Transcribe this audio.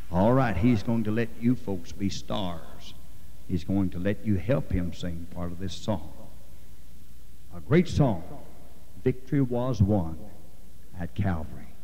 All right, he's going to let you folks be stars. He's going to let you help him sing part of this song. A great song, Victory Was Won at Calvary.